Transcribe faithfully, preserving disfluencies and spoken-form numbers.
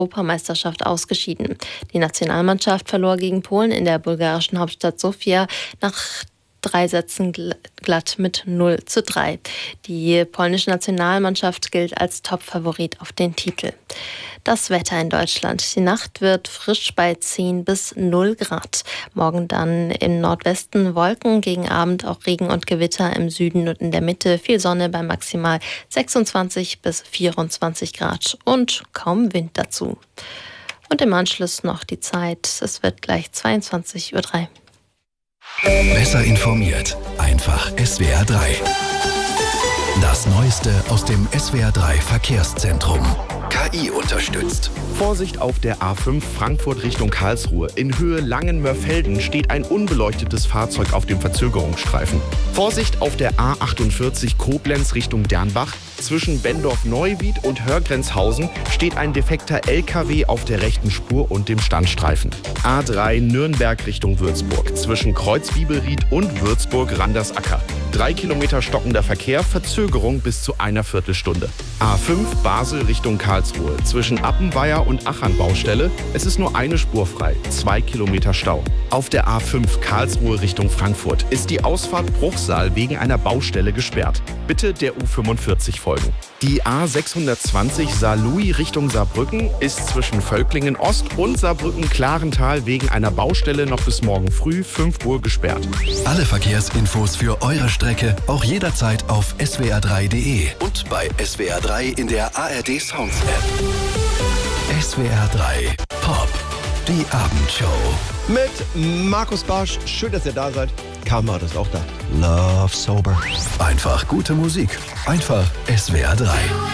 Europameisterschaft ausgeschieden. Die Nationalmannschaft verlor gegen Polen in der bulgarischen Hauptstadt Sofia nach drei Sätzen glatt mit null zu drei. Die polnische Nationalmannschaft gilt als Top-Favorit auf den Titel. Das Wetter in Deutschland. Die Nacht wird frisch bei zehn bis null Grad. Morgen dann im Nordwesten Wolken, gegen Abend auch Regen und Gewitter, im Süden und in der Mitte viel Sonne bei maximal sechsundzwanzig bis vierundzwanzig Grad und kaum Wind dazu. Und im Anschluss noch die Zeit. Es wird gleich zweiundzwanzig Uhr drei. Besser informiert. Einfach S W R drei. Das Neueste aus dem S W R drei Verkehrszentrum. K I unterstützt. Vorsicht auf der A fünf Frankfurt Richtung Karlsruhe. In Höhe Langenmörfelden steht ein unbeleuchtetes Fahrzeug auf dem Verzögerungsstreifen. Vorsicht auf der A achtundvierzig Koblenz Richtung Dernbach. Zwischen Bendorf-Neuwied und Hörgrenzhausen steht ein defekter L K W auf der rechten Spur und dem Standstreifen. A drei Nürnberg Richtung Würzburg. Zwischen Kreuzwiebelried und Würzburg-Randersacker. Drei Kilometer stockender Verkehr, Verzögerung bis zu einer Viertelstunde. A fünf Basel Richtung Karlsruhe. Zwischen Appenweier und Achern Baustelle. Es ist nur eine Spur frei. Zwei Kilometer Stau. Auf der A fünf Karlsruhe Richtung Frankfurt ist die Ausfahrt Bruchsal wegen einer Baustelle gesperrt. Bitte der U fünfundvierzig folgen. Die A sechshundertzwanzig Saarlouis Richtung Saarbrücken ist zwischen Völklingen Ost und Saarbrücken-Klarental wegen einer Baustelle noch bis morgen früh fünf Uhr gesperrt. Alle Verkehrsinfos für eure Strecke auch jederzeit auf S W R drei punkt de und bei S W R drei in der A R D Sounds App. S W R drei Pop, die Abendshow. Mit Markus Barsch. Schön, dass ihr da seid. Kamera ist auch da. Love Sober. Einfach gute Musik. Einfach S W R drei.